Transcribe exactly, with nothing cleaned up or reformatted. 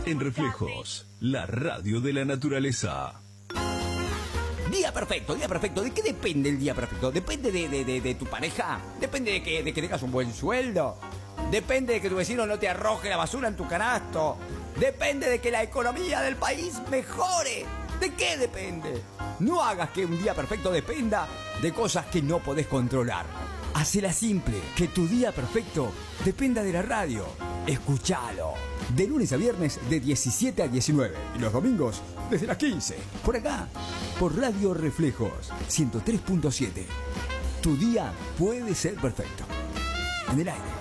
En Reflejos, la radio de la naturaleza. Día perfecto, día perfecto. ¿De qué depende el día perfecto? ¿Depende de, de, de, de tu pareja? ¿Depende de que, de que tengas un buen sueldo? ¿Depende de que tu vecino no te arroje la basura en tu canasto? ¿Depende de que la economía del país mejore? ¿De qué depende? No hagas que un día perfecto dependa de cosas que no podés controlar. Hacela simple, que tu día perfecto dependa de la radio. Escuchalo. De lunes a viernes de diecisiete a diecinueve y los domingos desde las quince. Por acá, por Radio Reflejos ciento tres punto siete. Tu día puede ser perfecto. En el aire.